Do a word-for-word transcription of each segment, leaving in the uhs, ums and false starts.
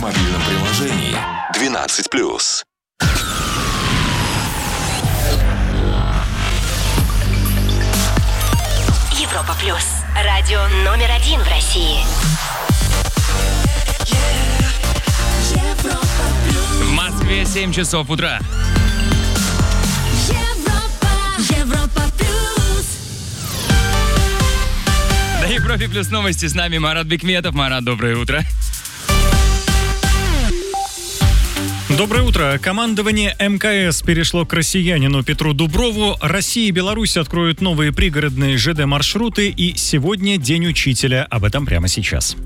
мобильном приложении двенадцать плюс. Европа плюс. Радио номер один в России. В Москве семь часов утра. Европа, Европа плюс. На Европе плюс новости. С нами Марат Бекметов. Марат, доброе утро. Доброе утро. Командование эм ка эс перешло к россиянину Петру Дуброву. Россия и Беларусь откроют новые пригородные жэ дэ-маршруты. И сегодня День учителя. Об этом прямо сейчас.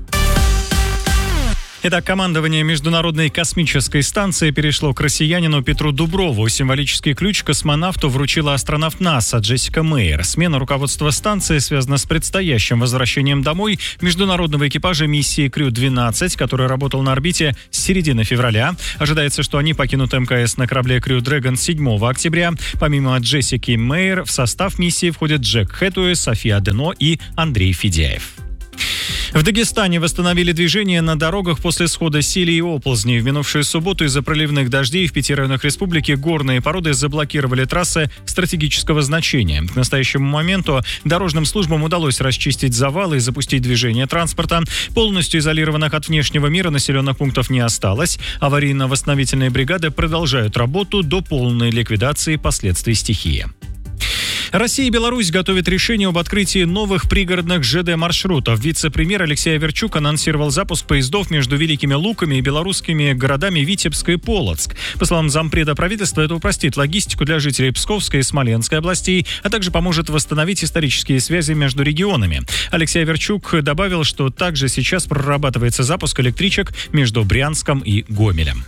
Итак, командование Международной космической станции перешло к россиянину Петру Дуброву. Символический ключ космонавту вручила астронавт НАСА Джессика Мейер. Смена руководства станции связана с предстоящим возвращением домой международного экипажа миссии Крю двенадцать, который работал на орбите с середины февраля. Ожидается, что они покинут эм ка эс на корабле Крю Дрэгон седьмого октября. Помимо Джессики Мейер, в состав миссии входят Джек Хэтуэй, София Дено и Андрей Федяев. В Дагестане восстановили движение на дорогах после схода силы и оползней. В минувшую субботу из-за проливных дождей в пяти районах республики горные породы заблокировали трассы стратегического значения. К настоящему моменту дорожным службам удалось расчистить завалы и запустить движение транспорта. Полностью изолированных от внешнего мира населенных пунктов не осталось. Аварийно-восстановительные бригады продолжают работу до полной ликвидации последствий стихии. Россия и Беларусь готовят решение об открытии новых пригородных жэ дэ-маршрутов. Вице-премьер Алексей Аверчук анонсировал запуск поездов между Великими Луками и белорусскими городами Витебск и Полоцк. По словам зампреда правительства, это упростит логистику для жителей Псковской и Смоленской областей, а также поможет восстановить исторические связи между регионами. Алексей Аверчук добавил, что также сейчас прорабатывается запуск электричек между Брянском и Гомелем.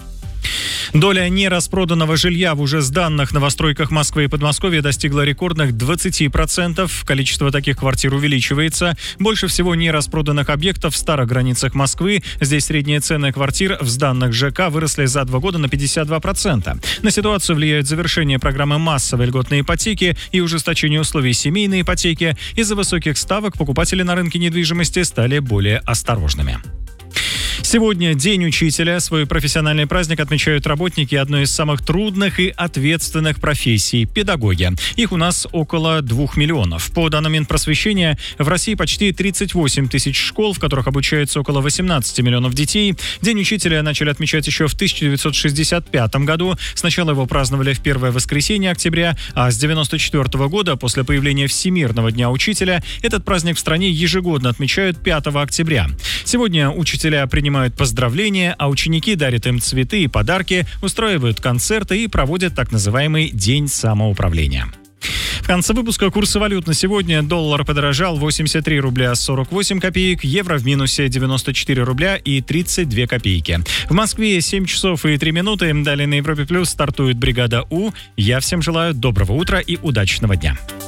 Доля нераспроданного жилья в уже сданных новостройках Москвы и Подмосковья достигла рекордных двадцати процентов. Количество таких квартир увеличивается. Больше всего нераспроданных объектов в старых границах Москвы. Здесь средние цены квартир в сданных ЖК выросли за два года на пятьдесят два процента. На ситуацию влияют завершение программы массовой льготной ипотеки и ужесточение условий семейной ипотеки. Из-за высоких ставок покупатели на рынке недвижимости стали более осторожными. Сегодня День учителя. Свой профессиональный праздник отмечают работники одной из самых трудных и ответственных профессий – педагоги. Их у нас около двух миллионов. По данным Минпросвещения, в России почти тридцать восемь тысяч школ, в которых обучается около восемнадцати миллионов детей. День учителя начали отмечать еще в тысяча девятьсот шестьдесят пятом году. Сначала его праздновали в первое воскресенье октября, а с девяносто четвёртого года, после появления Всемирного дня учителя, этот праздник в стране ежегодно отмечают пятого октября. Сегодня учителя принимают поздравления, а ученики дарят им цветы и подарки, устраивают концерты и проводят так называемый День самоуправления. В конце выпуска курсы валют на сегодня. Доллар подорожал восемьдесят три рубля сорок восемь копеек, евро в минусе девяносто четыре рубля и тридцать две копейки. В Москве семь часов и три минуты. Далее на Европе Плюс стартует бригада У. Я всем желаю доброго утра и удачного дня.